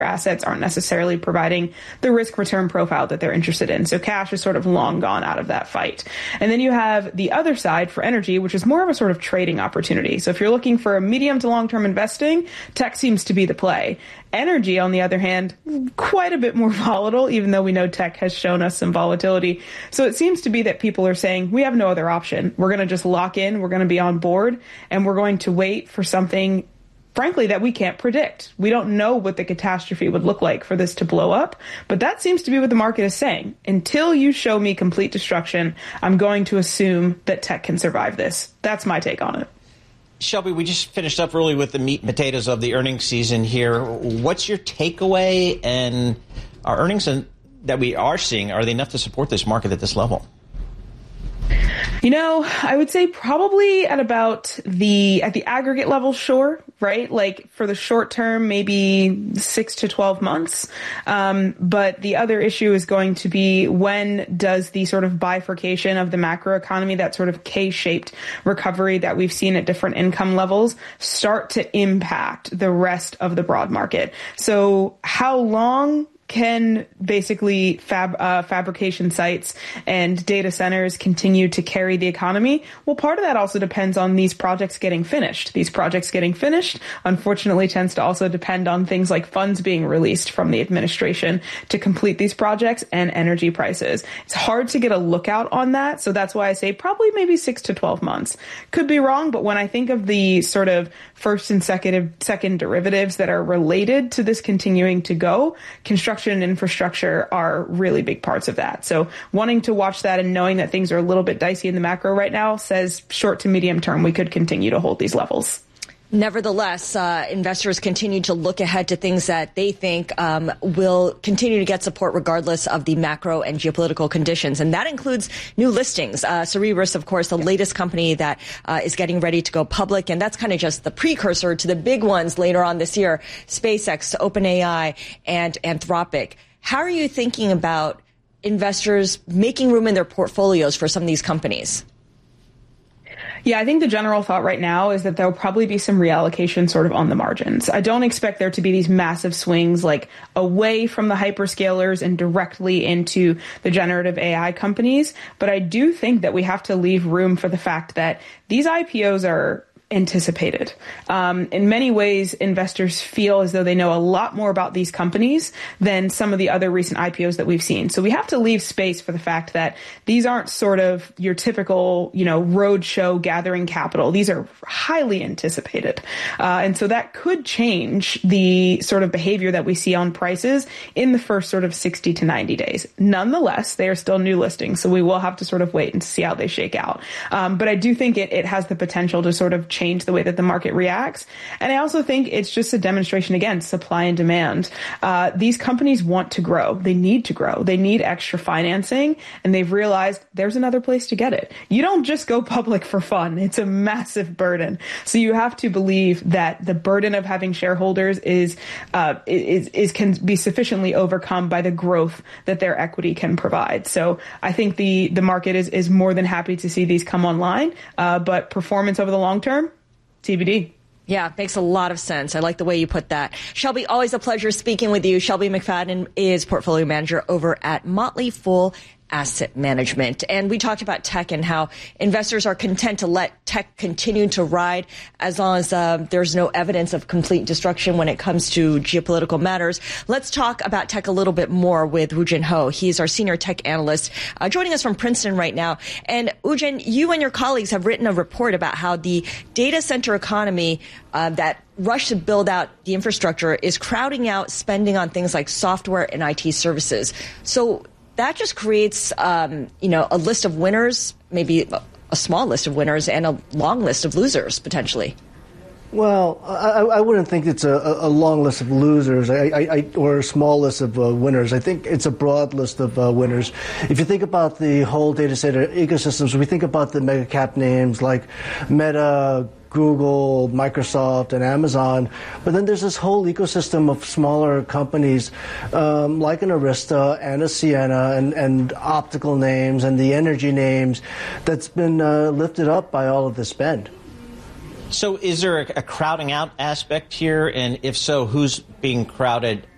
assets aren't necessarily providing the risk return profile that they're interested in. So cash is sort of long gone out of that fight. And then you have the other side for energy, which is more of a sort of trading opportunity. So if you're looking for a medium to long-term investing, tech seems to be the play. Energy, on the other hand, quite a bit more volatile, even though we know tech has shown us some volatility. So it seems to be that people are saying, we have no other option. We're going to just lock in, we're going to be on board, and we're going to wait for something, frankly, that we can't predict. We don't know what the catastrophe would look like for this to blow up, but that seems to be what the market is saying. Until you show me complete destruction, I'm going to assume that tech can survive this. That's my take on it. Shelby, we just finished up really with the meat and potatoes of the earnings season here. What's your takeaway? And our earnings that we are seeing, are they enough to support this market at this level? I would say probably at the aggregate level, sure, right? Like for the short term, maybe 6 to 12 months. But the other issue is going to be, when does the sort of bifurcation of the macroeconomy, that sort of K-shaped recovery that we've seen at different income levels, start to impact the rest of the broad market? So how long can basically fabrication sites and data centers continue to carry the economy? Well, part of that also depends on these projects getting finished. These projects getting finished, unfortunately, tends to also depend on things like funds being released from the administration to complete these projects and energy prices. It's hard to get a lookout on that. So that's why I say probably maybe 6 to 12 months. Could be wrong, but when I think of the sort of first and second derivatives that are related to this continuing to go, construction and infrastructure are really big parts of that. So wanting to watch that and knowing that things are a little bit dicey in the macro right now says short to medium term, we could continue to hold these levels. Nevertheless, investors continue to look ahead to things that they think will continue to get support regardless of the macro and geopolitical conditions. And that includes new listings. Cerebras, of course, the latest company that is getting ready to go public. And that's kind of just the precursor to the big ones later on this year, SpaceX, OpenAI, and Anthropic. How are you thinking about investors making room in their portfolios for some of these companies? Yeah, I think the general thought right now is that there'll probably be some reallocation sort of on the margins. I don't expect there to be these massive swings like away from the hyperscalers and directly into the generative AI companies. But I do think that we have to leave room for the fact that these IPOs are anticipated. In many ways, investors feel as though they know a lot more about these companies than some of the other recent IPOs that we've seen. So we have to leave space for the fact that these aren't sort of your typical, roadshow gathering capital. These are highly anticipated. And so that could change the sort of behavior that we see on prices in the first sort of 60 to 90 days. Nonetheless, they are still new listings. So we will have to sort of wait and see how they shake out. But I do think it has the potential to sort of change the way that the market reacts. And I also think it's just a demonstration, again, supply and demand. These companies want to grow. They need to grow. They need extra financing, and they've realized there's another place to get it. You don't just go public for fun. It's a massive burden. So you have to believe that the burden of having shareholders can be sufficiently overcome by the growth that their equity can provide. So I think the market is more than happy to see these come online, but performance over the long term, TBD. Yeah, makes a lot of sense. I like the way you put that. Shelby, always a pleasure speaking with you. Shelby McFadden is portfolio manager over at Motley Fool Asset Management. And we talked about tech and how investors are content to let tech continue to ride as long as there's no evidence of complete destruction when it comes to geopolitical matters. Let's talk about tech a little bit more with Woo Jin Ho. He's our senior tech analyst joining us from Princeton right now. And Woo Jin, you and your colleagues have written a report about how the data center economy that rush to build out the infrastructure is crowding out spending on things like software and IT services. So that just creates, a list of winners, maybe a small list of winners and a long list of losers, potentially. Well, I wouldn't think it's a long list of losers or a small list of winners. I think it's a broad list of winners. If you think about the whole data center ecosystems, we think about the mega cap names like Meta, Google, Microsoft, and Amazon. But then there's this whole ecosystem of smaller companies like an Arista and a Ciena and optical names and the energy names that's been lifted up by all of the spend. So is there a crowding out aspect here? And if so, who's being crowded